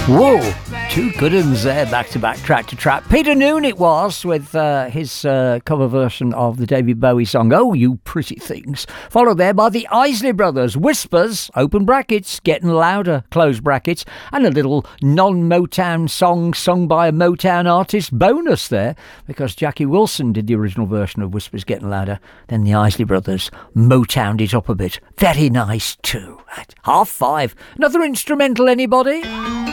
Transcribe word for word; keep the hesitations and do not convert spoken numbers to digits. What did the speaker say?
Whoa, two good ones there, back-to-back, track-to-track. Peter Noone it was, with uh, his uh, cover version of the David Bowie song, Oh You Pretty Things. Followed there by the Isley Brothers, Whispers, open brackets, Getting Louder, close brackets, and a little non-Motown song sung by a Motown artist bonus there, because Jackie Wilson did the original version of Whispers, Getting Louder. Then the Isley Brothers Motowned it up a bit. Very nice too. At half five. Another instrumental, anybody?